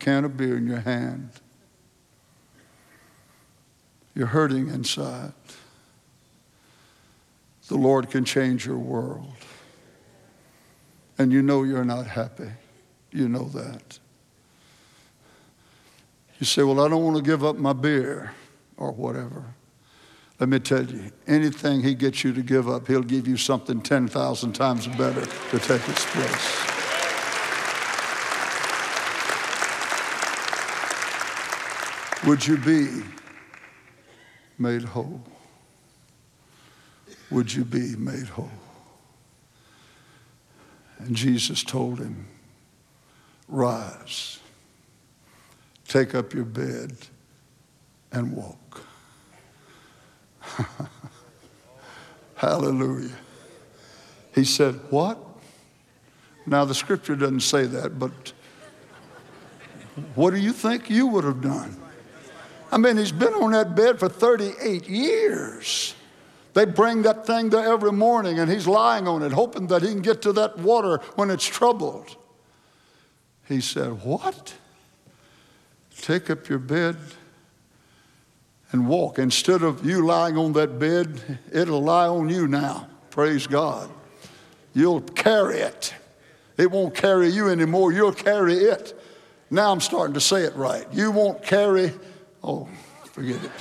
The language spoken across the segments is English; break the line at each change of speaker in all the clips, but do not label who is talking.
can of beer in your hand. You're hurting inside. The Lord can change your world. And you know you're not happy. You know that. You say, well, I don't want to give up my beer or whatever. Let me tell you, anything he gets you to give up, he'll give you something 10,000 times better to take its place. Would you be made whole? Would you be made whole? And Jesus told him, rise, take up your bed and walk. Hallelujah. He said, what? Now the scripture doesn't say that, but what do you think you would have done? I mean, he's been on that bed for 38 years. They bring that thing there every morning, and he's lying on it, hoping that he can get to that water when it's troubled. He said, what? Take up your bed and walk. Instead of you lying on that bed, it'll lie on you now. Praise God. You'll carry it. It won't carry you anymore. You'll carry it. Now I'm starting to say it right. You won't carry, oh, forget it.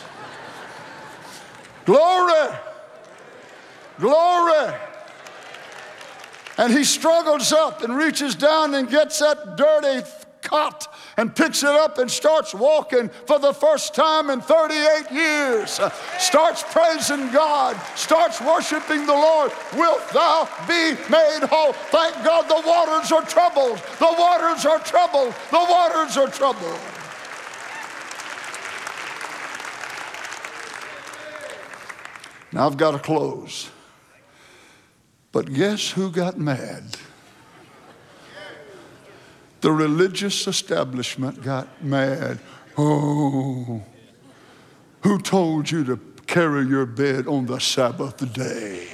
Glory. Glory. And he struggles up and reaches down and gets that dirty cot and picks it up and starts walking for the first time in 38 years. Starts praising God, starts worshiping the Lord. Wilt thou be made whole? Thank God the waters are troubled. The waters are troubled. The waters are troubled. Now I've got to close. But guess who got mad? The religious establishment got mad. Oh, who told you to carry your bed on the Sabbath day?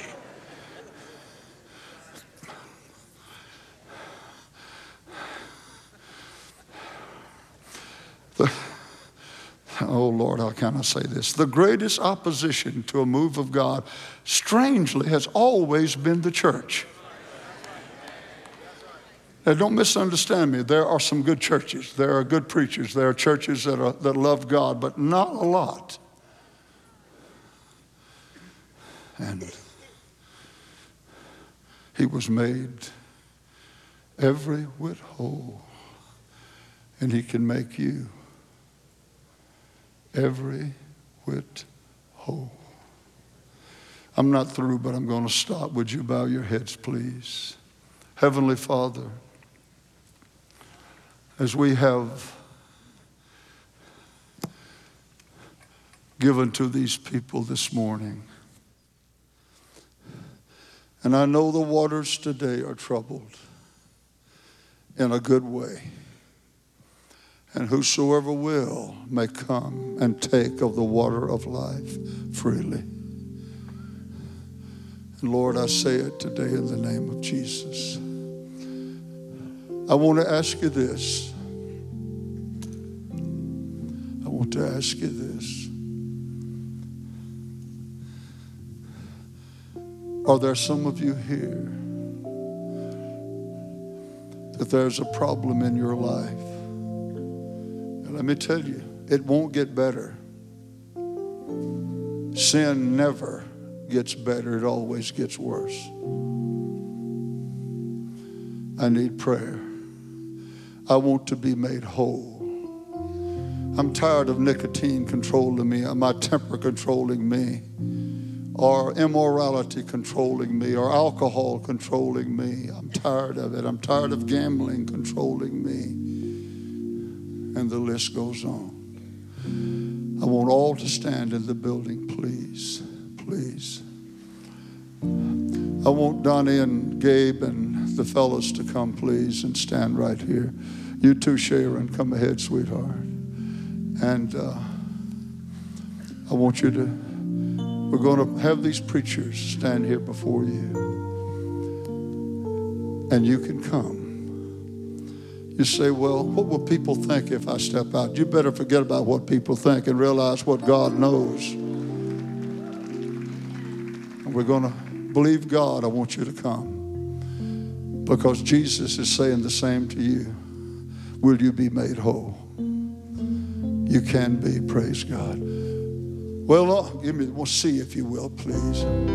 Oh, Lord, how can I say this? The greatest opposition to a move of God, strangely, has always been the church. Now, don't misunderstand me. There are some good churches. There are good preachers. There are churches that love God, but not a lot. And he was made every whit whole, and he can make you every whit whole. I'm not through, but I'm going to stop. Would you bow your heads, please? Heavenly Father, as we have given to these people this morning, and I know the waters today are troubled in a good way, and whosoever will may come and take of the water of life freely. And Lord, I say it today in the name of Jesus. I want to ask you this. I want to ask you this. Are there some of you here that there's a problem in your life? Let me tell you, it won't get better. Sin never gets better. It always gets worse. I need prayer. I want to be made whole. I'm tired of nicotine controlling me, or my temper controlling me, or immorality controlling me, or alcohol controlling me. I'm tired of it. I'm tired of gambling controlling me. And the list goes on. I want all to stand in the building, please, please. I want Donnie and Gabe and the fellows to come, please, and stand right here. You too, Sharon, come ahead, sweetheart. And I want you to, we're going to have these preachers stand here before you. And you can come. You say, well, what will people think if I step out? You better forget about what people think and realize what God knows. And we're going to believe God. I want you to come, because Jesus is saying the same to you. Will you be made whole? You can be. Praise God. Well, we'll see if you will, please.